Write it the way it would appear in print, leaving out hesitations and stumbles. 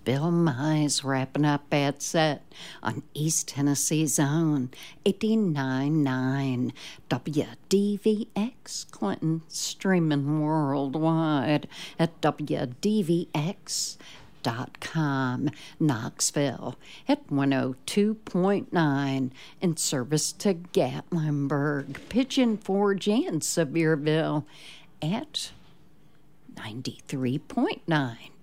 Bill Mize wrapping up at set on East Tennessee's own 89.9 WDVX Clinton, streaming worldwide at WDVX.com. Knoxville at 102.9 in service to Gatlinburg, Pigeon Forge, and Sevierville at 93.9.